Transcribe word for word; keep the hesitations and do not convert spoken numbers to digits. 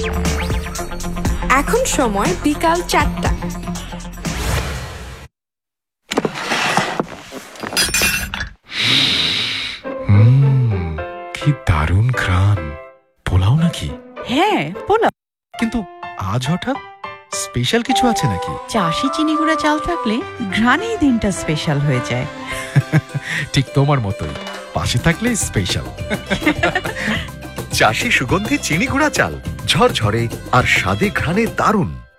এখন সময় বিকাল চারটা। কি দারুণ ঘ্রাণ। পোলাও নাকি? হ্যাঁ, পোলাও। কিন্তু আজ হঠাৎ স্পেশাল কিছু আছে নাকি? চাষি চিনি গুঁড়া চাল থাকলে ঘ্রাণেই দিনটা স্পেশাল হয়ে যায়। ঠিক তোমার মতোই, পাশে থাকলে স্পেশাল। চাষি সুগন্ধি চিনি গুঁড়া চাল, ঝরঝরে আর স্বাদে ঘ্রাণে দারুণ।